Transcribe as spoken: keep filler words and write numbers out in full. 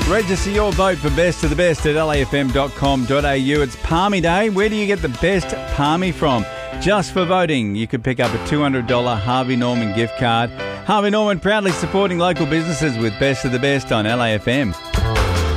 Register your vote for Best of the Best at l a f m dot com dot a u. It's Palmy Day. Where do you get the best palmy from? Just for voting, you could pick up a two hundred dollars Harvey Norman gift card. Harvey Norman proudly supporting local businesses with Best of the Best on L A F M.